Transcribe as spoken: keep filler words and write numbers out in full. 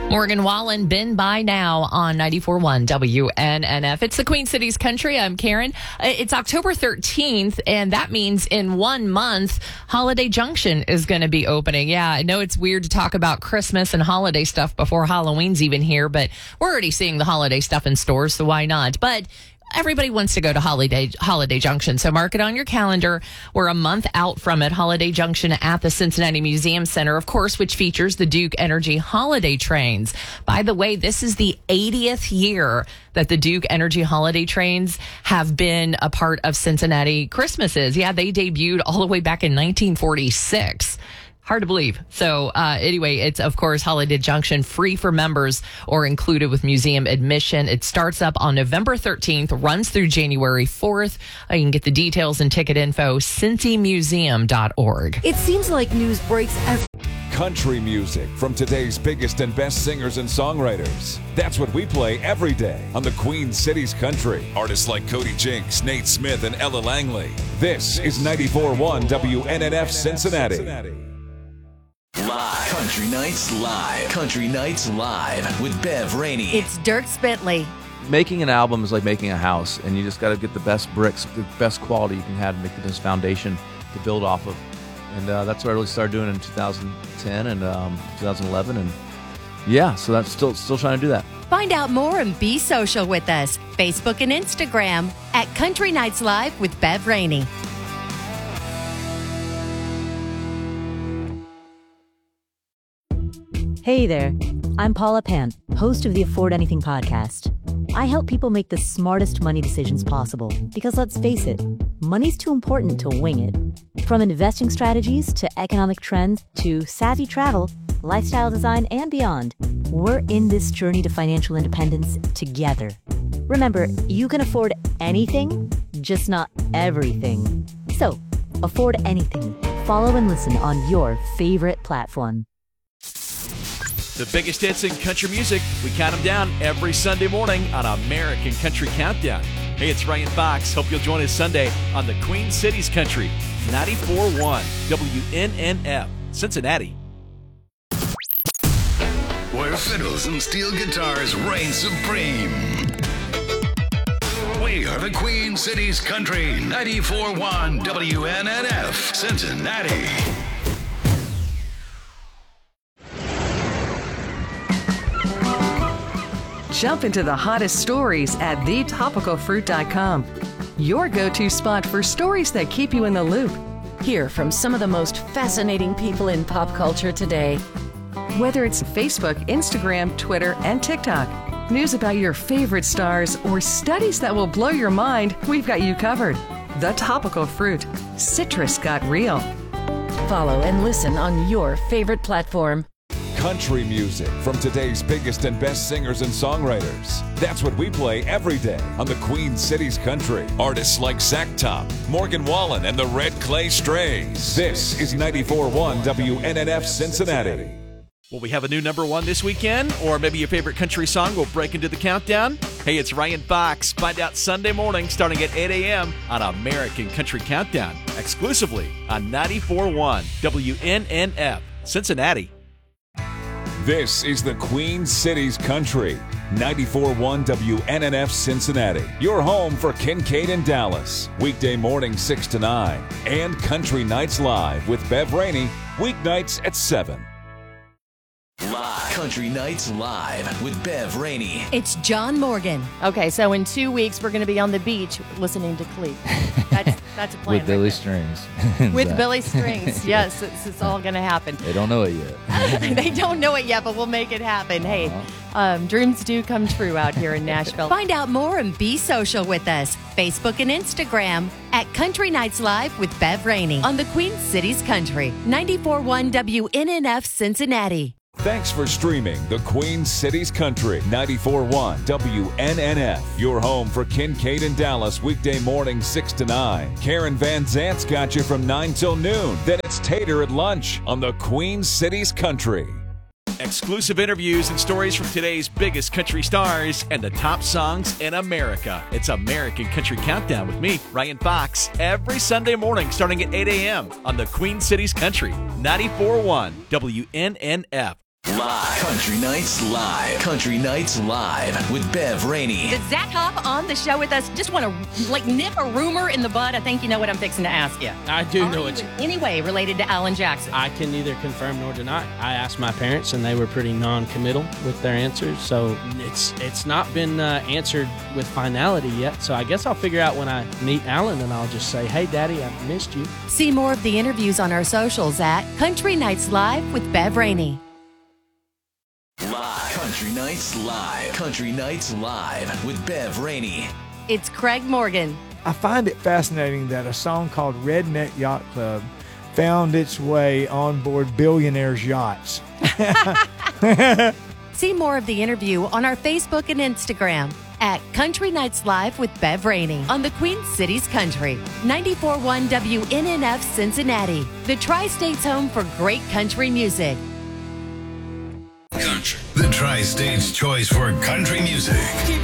Morgan Wallen, Been By Now on ninety-four point one W N N F. It's the Queen City's Country. I'm Karen. It's October thirteenth, and that means in one month, Holiday Junction is going to be opening. Yeah, I know it's weird to talk about Christmas and holiday stuff before Halloween's even here, but we're already seeing the holiday stuff in stores, so why not? But everybody wants to go to Holiday Holiday Junction, so mark it on your calendar. We're a month out from it. Holiday Junction at the Cincinnati Museum Center, of course, which features the Duke Energy Holiday Trains. By the way, this is the eightieth year that the Duke Energy Holiday Trains have been a part of Cincinnati Christmases. Yeah, they debuted all the way back in nineteen forty-six. Hard to believe. So uh, anyway, it's, of course, Holiday Junction, free for members or included with museum admission. It starts up on November thirteenth, runs through January fourth. Uh, you can get the details and ticket info, cincy museum dot org. It seems like news breaks every... Country music from today's biggest and best singers and songwriters. That's what we play every day on the Queen City's Country. Artists like Cody Jinks, Nate Smith, and Ella Langley. This is ninety-four point one W N N F Cincinnati. Live. Country Nights Live. Country Nights Live with Bev Rainey. It's Dierks Bentley. Making an album is like making a house, and you just got to get the best bricks, the best quality you can have to make this foundation to build off of. And uh, that's what I really started doing in two thousand ten and um, two thousand eleven. And yeah, so that's still still trying to do that. Find out more and be social with us. Facebook and Instagram at Country Nights Live with Bev Rainey. Hey there, I'm Paula Pant, host of the Afford Anything podcast. I help people make the smartest money decisions possible because, let's face it, money's too important to wing it. From investing strategies to economic trends to savvy travel, lifestyle design, and beyond, we're in this journey to financial independence together. Remember, you can afford anything, just not everything. So, afford anything. Follow and listen on your favorite platform. The biggest hits in country music, we count them down every Sunday morning on American Country Countdown. Hey, it's Ryan Fox. Hope you'll join us Sunday on the Queen City's Country, ninety-four point one W N N F, Cincinnati. Where fiddles and steel guitars reign supreme. We are the Queen City's Country, ninety-four point one W N N F, Cincinnati. Jump into the hottest stories at the topical fruit dot com. Your go-to spot for stories that keep you in the loop. Hear from some of the most fascinating people in pop culture today. Whether it's Facebook, Instagram, Twitter, and TikTok, news about your favorite stars, or studies that will blow your mind, we've got you covered. The Topical Fruit. Citrus got real. Follow and listen on your favorite platform. Country music from today's biggest and best singers and songwriters. That's what we play every day on the Queen City's Country. Artists like Zach Top, Morgan Wallen, and the Red Clay Strays. This is ninety-four point one W N N F Cincinnati. Will we have a new number one this weekend? Or maybe your favorite country song will break into the countdown? Hey, it's Ryan Fox. Find out Sunday morning starting at eight a.m. on American Country Countdown, exclusively on ninety-four point one W N N F, Cincinnati. This is the Queen City's Country, ninety-four point one W N N F Cincinnati. Your home for Kincaid and Dallas. Weekday morning six to nine. And Country Nights Live with Bev Rainey. Weeknights at seven. Live. Country Nights Live with Bev Rainey. It's John Morgan. Okay, so in two weeks, we're going to be on the beach listening to Cleat. That's, that's a plan. With Billy right Strings. With Billy Strings, yes. It's, it's all going to happen. They don't know it yet. They don't know it yet, but we'll make it happen. Hey, um, dreams do come true out here in Nashville. Find out more and be social with us. Facebook and Instagram at Country Nights Live with Bev Rainey on the Queen City's Country, ninety-four point one W N N F Cincinnati. Thanks for streaming the Queen City's Country, ninety-four point one W N N F. Your home for Kincaid and Dallas, weekday morning six to nine. Karen Van Zant's got you from nine till noon. Then it's Tater at lunch on the Queen City's Country. Exclusive interviews and stories from today's biggest country stars and the top songs in America. It's American Country Countdown with me, Ryan Fox, every Sunday morning starting at eight a.m. on the Queen City's Country, ninety-four point one W N N F. Live. Country Nights Live. Country Nights Live with Bev Rainey. Did Zach Hop on the show with us just want to like nip a rumor in the bud? I think you know what I'm fixing to ask you. I do Are know you it's in any way related to Alan Jackson. I can neither confirm nor deny. I asked my parents, and they were pretty non-committal with their answers. So it's it's not been uh, answered with finality yet. So I guess I'll figure out when I meet Alan, and I'll just say, "Hey, Daddy, I missed you." See more of the interviews on our socials at Country Nights Live with Bev Rainey. Live. Country Nights Live. Country Nights Live with Bev Rainey. It's Craig Morgan. I find it fascinating that a song called Redneck Yacht Club found its way on board billionaires' yachts. See more of the interview on our Facebook and Instagram at Country Nights Live with Bev Rainey on the Queen Cities Country. ninety-four point one W N N F Cincinnati, the Tri-State's home for great country music. Country. The Tri-State's choice for country music.